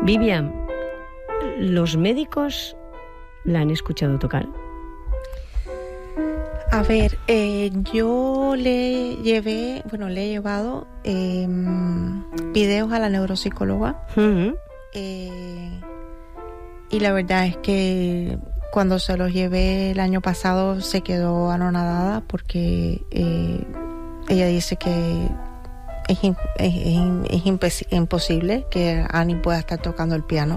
Vivian, ¿los médicos la han escuchado tocar? A ver, yo le he llevado videos a la neuropsicóloga. Uh-huh. Y la verdad es que cuando se los llevé el año pasado se quedó anonadada porque ella dice que es imposible que Annie pueda estar tocando el piano.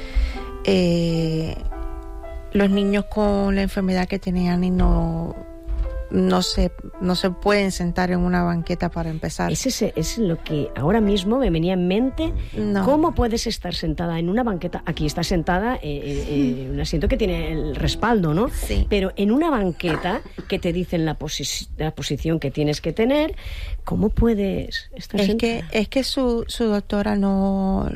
Los niños con la enfermedad que tiene Annie no se pueden sentar en una banqueta para empezar. Es lo que ahora mismo me venía en mente. No. ¿Cómo puedes estar sentada en una banqueta? Aquí está sentada en un asiento que tiene el respaldo, ¿no? Sí. Pero en una banqueta que te dicen la posición que tienes que tener, ¿cómo puedes estar sentada? Es que su doctora no.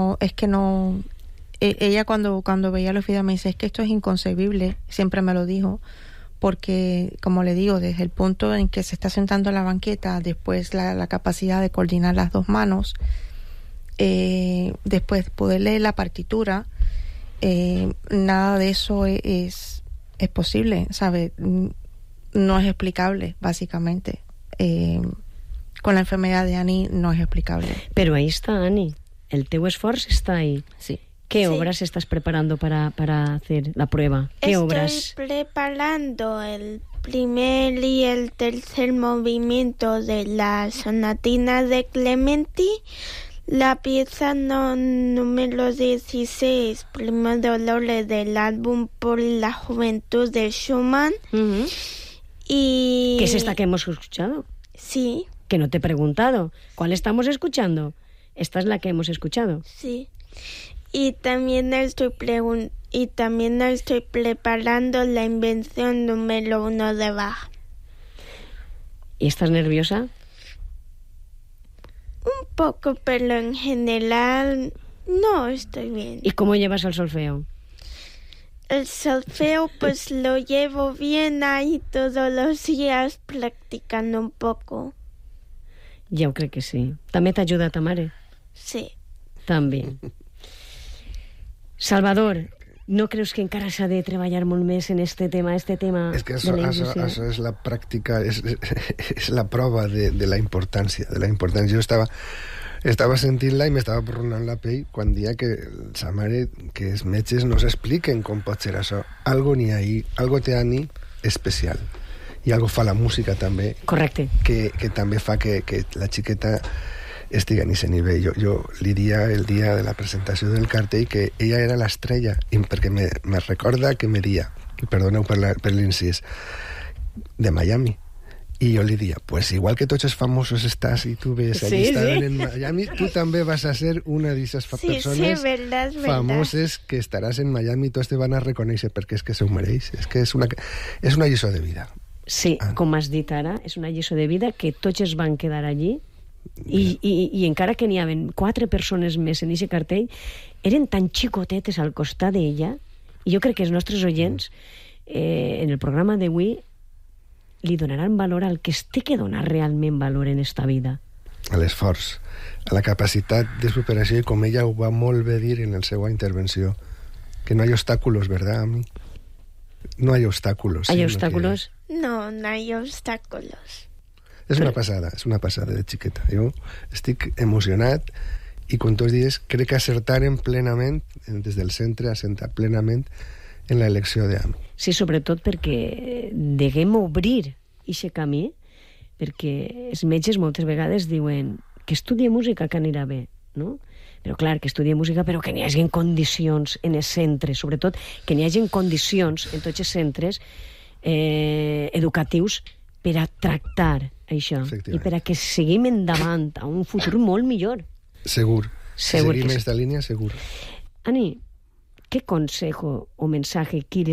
Ella cuando veía los videos me dice, es que esto es inconcebible, siempre me lo dijo. Porque, como le digo, desde el punto en que se está sentando en la banqueta, después la capacidad de coordinar las dos manos, después poder leer la partitura, nada de eso es posible, ¿sabe? No es explicable, básicamente. Con la enfermedad de Annie no es explicable. Pero ahí está Annie, el teu esforç está ahí. Sí. ¿Qué obras estás preparando para hacer la prueba? ¿Qué obras? Estoy preparando el primer y el tercer movimiento de la sonatina de Clementi, la pieza número 16, primer dolor del álbum Por la Juventud de Schumann. Uh-huh. Y... ¿Qué es esta que hemos escuchado? Sí. Que no te he preguntado. ¿Cuál estamos escuchando? Esta es la que hemos escuchado. Sí. Y también estoy preparando la invención número 1 de Bach. ¿Y estás nerviosa? Un poco, pero en general no, estoy bien. ¿Y cómo llevas el solfeo? El solfeo pues lo llevo bien ahí todos los días practicando un poco. Yo creo que sí. ¿También te ayuda ta mare? Sí. También. Salvador, no creus que encara s'ha de treballar molt més en este tema és que això és la pràctica, és la prova de la importància, Jo estava sentint-la i m'estava borronant la pell quan dia que sa mare, que els metges no s'expliquen com pot ser això. Algo n'hi ha ahí, algo té Annie especial. I algo fa la música també. Correcte. Que també fa que la xiqueta estigui en aquest nivell. Jo li dia el dia de la presentació del cartell que ella era l'estrella, perquè me recorda que me dia, perdoneu per l'incís, de Miami. I jo li dia, pues igual que tots els famosos estàs i tu ves allí estaven en Miami, tu també vas a ser una d'aquestes persones famoses que estaràs en Miami i tots te van a reconèixer perquè és que s'ho mereix. És que és una lliçó de vida. Sí, com has dit ara, és una lliçó de vida que tots es van quedar allí. I encara que n'hi havia 4 persones més en aquest cartell, eren tan xicotetes al costat d'ella, i jo crec que els nostres oients en el programa d'avui li donaran valor al que es té que donar realment valor en esta vida. A l'esforç, a la capacitat de superació, i com ella ho va molt bé dir en la seva intervenció, que no hay obstáculos, ¿verdad, Ami? No hay obstáculos. ¿Hay obstáculos? No hay obstáculos. És una passada de xiqueta. Jo estic emocionat i com tots dies crec que acertaren plenament, des del centre acertar plenament en la elecció d'Ami. Sí, sobretot perquè deguem obrir aquest camí, perquè els metges moltes vegades diuen que estudie música que anirà bé, no? Però clar, que estudie música però que n'hi hagi condicions en els centres, sobretot que n'hi hagi condicions en tots els centres educatius per a tractar això i per a que seguim endavant a un futur molt millor. Segur. Si seguim esta línia, segur. Ani, ¿qué consejo o mensaje quieres